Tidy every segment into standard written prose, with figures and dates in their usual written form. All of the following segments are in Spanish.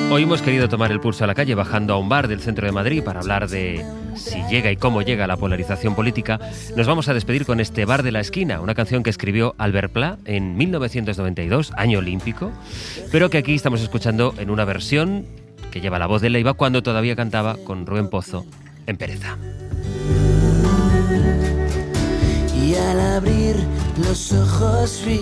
Hoy hemos querido tomar el pulso a la calle bajando a un bar del centro de Madrid para hablar de si llega y cómo llega la polarización política. Nos vamos a despedir con este Bar de la Esquina, una canción que escribió Albert Pla en 1992, año olímpico, pero que aquí estamos escuchando en una versión que lleva la voz de Leiva cuando todavía cantaba con Rubén Pozo en Pereza. Y al abrir los ojos vi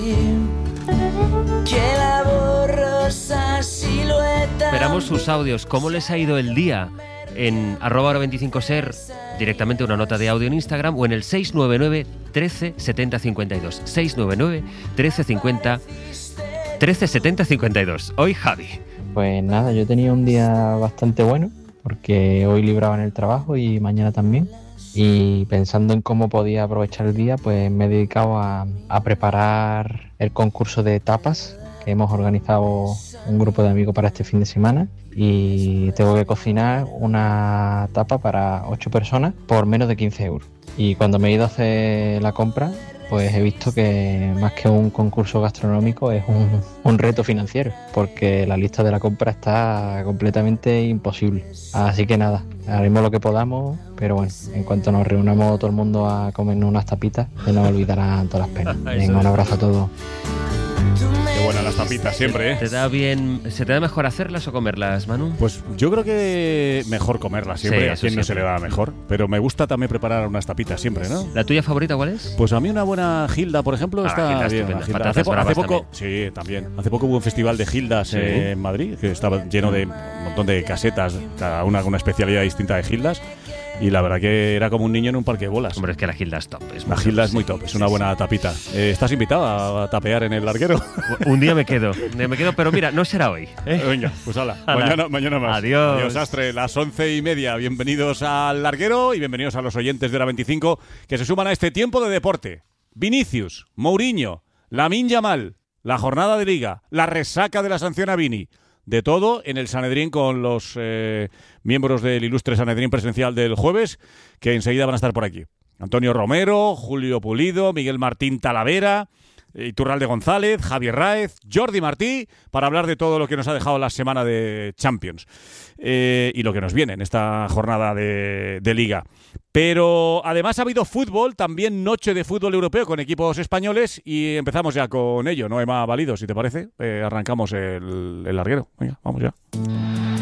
que la borrosa silueta... Esperamos sus audios. ¿Cómo les ha ido el día? En @hora25ser, directamente una nota de audio en Instagram, o en el 699 13 70 52. 699 13 50 13 70 52. Hoy Javi. Pues nada, yo tenía un día bastante bueno, porque hoy libraba en el trabajo y mañana también. Y pensando en cómo podía aprovechar el día, pues me he dedicado a preparar el concurso de tapas que hemos organizado un grupo de amigos para este fin de semana. Y tengo que cocinar una tapa para 8 personas por menos de 15 euros. Y cuando me he ido a hacer la compra, pues he visto que más que un concurso gastronómico es un reto financiero, porque la lista de la compra está completamente imposible. Así que nada, haremos lo que podamos, pero bueno, en cuanto nos reunamos todo el mundo a comernos unas tapitas, se nos olvidarán todas las penas. Venga, un abrazo a todos. Qué buenas las tapitas siempre, ¿eh? ¿Se te da mejor hacerlas o comerlas, Manu? Pues yo creo que mejor comerlas siempre, Sí, a quien no se le siempre. da mejor. Pero me gusta también preparar unas tapitas siempre, ¿no? ¿La tuya favorita cuál es? Pues a mí una buena gilda, por ejemplo, está Gilda, bien. estupenda. La gilda. Patatas Hace bravas poco, también. sí, también. Hace poco hubo un festival de gildas Sí. en Madrid, que estaba lleno de un montón de casetas, cada una con una especialidad distinta de gildas. Y la verdad que era como un niño en un parque de bolas. Hombre, es que la gilda es top. La gilda es muy top, es una buena tapita. ¿Estás invitado a tapear en el larguero? Un día me quedo, pero mira, no será hoy, ¿eh? Venga, pues hala. Hala. Mañana más. Adiós. Adiós, Astre. Las 11:30. Bienvenidos al larguero y bienvenidos a los oyentes de Hora 25 que se suman a este tiempo de deporte. Vinicius, Mourinho, Lamine Yamal, la jornada de Liga, la resaca de la sanción a Vini. De todo en el Sanedrín con los miembros del ilustre Sanedrín presencial del jueves, que enseguida van a estar por aquí. Antonio Romero, Julio Pulido, Miguel Martín Talavera, Iturralde González, Javier Ráez, Jordi Martí, para hablar de todo lo que nos ha dejado la semana de Champions y lo que nos viene en esta jornada de Liga. Pero además ha habido fútbol, también noche de fútbol europeo con equipos españoles, y empezamos ya con ello. Noema Valido, si te parece, arrancamos el larguero. Venga, vamos ya.